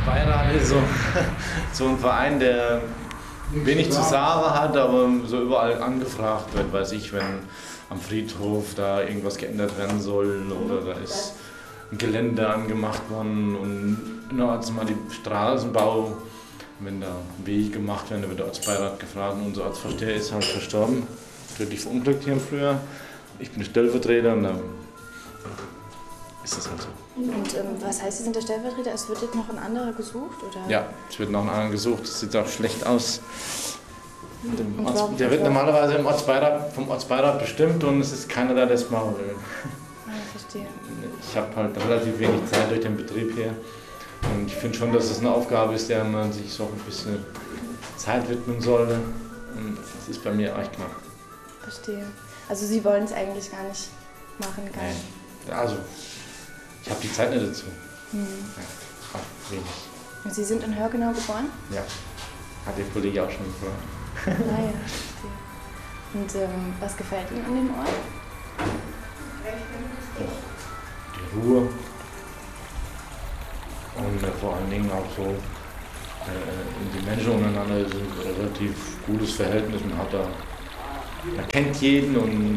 Ortsbeirat ist so ein Verein, der wenig zu sagen hat, aber so überall angefragt wird, weiß ich, wenn am Friedhof da irgendwas geändert werden soll oder da ist ein Gelände angemacht worden und mal die Straßenbau, wenn da Wege gemacht werden, da wird der Ortsbeirat gefragt und unser Ortsvorsteher ist halt verstorben, tödlich verunglückt hier im Frühjahr. Ich bin Stellvertreter und dann ist das halt so. Und was heißt, Sie sind der Stellvertreter? Es wird jetzt noch ein anderer gesucht? Oder? Ja, es wird noch ein anderer gesucht. Das sieht auch schlecht aus. Der wird normalerweise vom Ortsbeirat bestimmt und es ist keiner da, der es machen will. Ja, verstehe. Ich habe halt relativ wenig Zeit durch den Betrieb hier. Und ich finde schon, dass es eine Aufgabe ist, der man sich so ein bisschen Zeit widmen sollte. Und das ist bei mir echt knapp. Verstehe. Also Sie wollen es eigentlich gar nicht machen, gar nicht? Nee. Also, ich habe die Zeit nicht dazu. Hm. Ja, wenig. Und Sie sind in Hörgenau geboren? Ja, hat der Kollege auch schon gefragt. Ah ja, verstehe. Und was gefällt Ihnen an dem Ort? Die Ruhe. Und vor allen Dingen auch so, die Menschen untereinander sind ein relativ gutes Verhältnis. Man kennt jeden und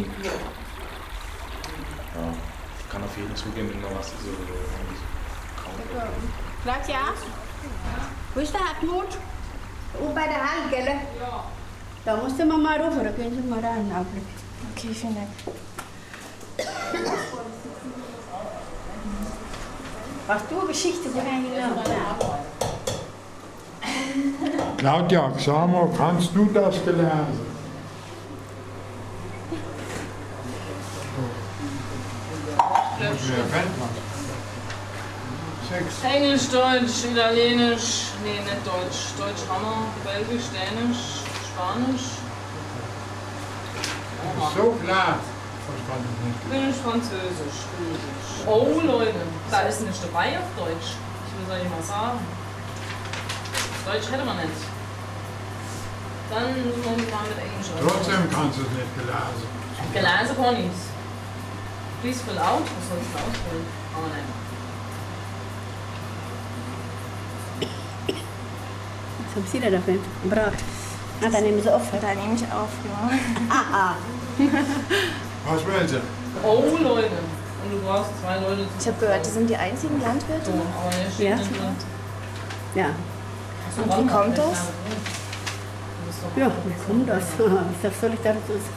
ja, kann auf jeden zugehen, wenn man was so kaum. Claudia? Wo ist der Hartmut? Oben bei der Hand, gell? Ja. Da musst du mal rufen, da können Sie mal da einen Augenblick. Okay, vielen Dank. Was du Geschichte so reingelaufen? Claudia, sag mal, kannst du das gelesen? Englisch, Deutsch, Italienisch, nee, nicht Deutsch. Deutsch Hammer, Belgisch, Dänisch, Spanisch. So klar. Finnisch, Französisch, Griechisch. Oh Leute, da ist nicht dabei auf Deutsch. Ich will es euch mal sagen. Deutsch hätte man nicht. Dann müssen wir mal mit Englisch reden. Trotzdem kannst du es nicht gelesen. Gelesen kann ich's. Please fill out. Was soll ich da ausfüllen? Aber nein. Was haben Sie da dafür gebracht? Ah, dann nehmen Sie auf. Da nehme ich auf, ja. Was wollen Sie? Oh Leute. Und du brauchst 2 Leute zu. Ich habe gehört, die sind die einzigen Landwirte. So, aber hier steht Ja. nicht drin. Ja. Und wie kommt das? Ja, wie kommt das? Was soll ich da ist?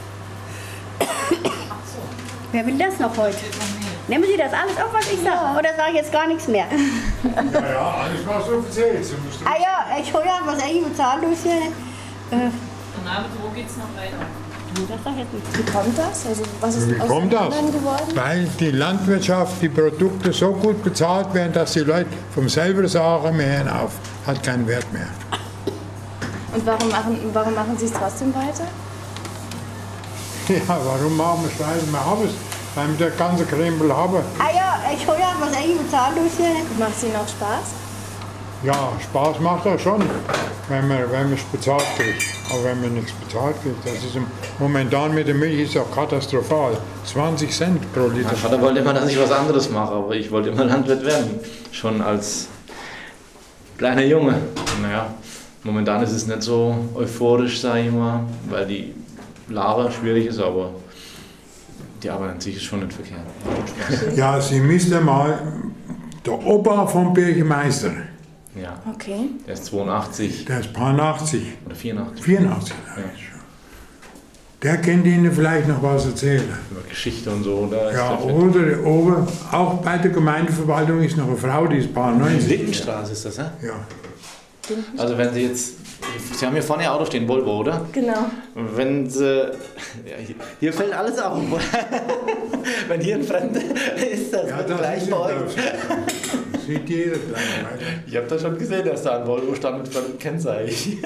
Wer will das noch heute? Nehmen Sie das alles auf, was ich sage? Oder sage ich jetzt gar nichts mehr? Ja, alles was du erzählst. Ah ja, ich hole ja was eigentlich bezahlt durch hier. Na, wo geht's noch weiter? Das sag ich jetzt nicht. Wie kommt das? Also was ist Wie aus kommt den das? anderen geworden? Weil die Landwirtschaft, die Produkte so gut bezahlt werden, dass die Leute vom selber sagen, wir hören auf, hat keinen Wert mehr. Und warum machen Sie es trotzdem weiter? Ja, warum machen wir es weiter? Wir haben es, weil wir das ganze Krempel haben. Ah ja, ich hole ja was eigentlich bezahlt durch hier. Macht es Ihnen auch Spaß? Ja, Spaß macht das schon, wenn man es bezahlt kriegt. Aber wenn man nichts bezahlt kriegt, das ist momentan mit der Milch ist auch katastrophal. 20 Cent pro Liter. Mein Vater wollte immer, dass ich was anderes mache, aber ich wollte immer Landwirt werden. Schon als kleiner Junge. Naja, momentan ist es nicht so euphorisch, sage ich mal, weil die Lage schwierig ist, aber die Arbeit an sich ist schon nicht verkehrt. Macht Spaß. Ja, Sie müssten mal, der Opa vom Bürgermeister, Ja, Okay. der ist 82 der ist paar 80, oder 84. 84. Ja. Der könnte Ihnen vielleicht noch was erzählen. Über Geschichte und so. Da ist Ja, der fit. oder oben, auch bei der Gemeindeverwaltung ist noch eine Frau, die ist paar Die 90. Lindenstraße ist das, hä? Ja. Also wenn Sie jetzt, Sie haben hier vorne Ihr Auto stehen, Volvo, oder? Genau. Wenn Sie, ja, hier fällt alles auf. Wenn hier ein Fremder ist, das wird gleich ist bei euch. das. Sieht jeder gleich weiter. Ich habe das schon gesehen, dass da ein Volvo stand mit fremdem Kennzeichen.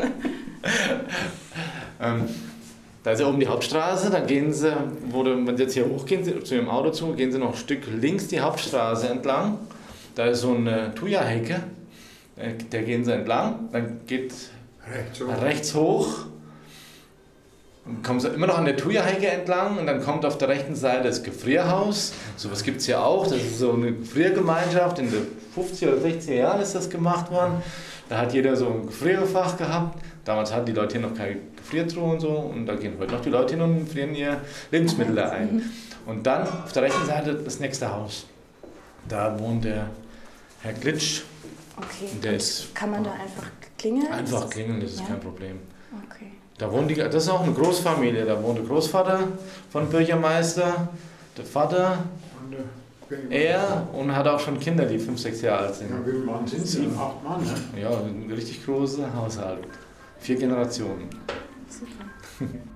Da ist ja oben die Hauptstraße, dann gehen Sie, wenn Sie jetzt hier hochgehen, zu Ihrem Auto zu, gehen Sie noch ein Stück links die Hauptstraße entlang. Da ist so eine Thuja-Hecke, der gehen Sie entlang, dann geht rechts hoch Kommen Sie immer noch an der Thuja-Hecke entlang und dann kommt auf der rechten Seite das Gefrierhaus. Sowas gibt es ja auch. Das ist so eine Gefriergemeinschaft. In den 50er oder 60er Jahren ist das gemacht worden. Da hat jeder so ein Gefrierfach gehabt. Damals hatten die Leute hier noch keine Gefriertruhe und so. Und da gehen heute noch die Leute hin und frieren ihr Lebensmittel da ein. Und dann auf der rechten Seite das nächste Haus. Da wohnt der Herr Glitsch. Okay. Und der ist, kann man da einfach klingeln? einfach klingeln, das ist ja? kein Problem. Okay. Da wohnt das ist auch eine Großfamilie. Da wohnt der Großvater von Bürgermeister, der Vater, er und hat auch schon Kinder, die 5, 6 Jahre alt sind. Ja, wie viele Mann sind Sie? 8 Mann, ne? Ja, ein richtig großer Haushalt. 4 Generationen. Super.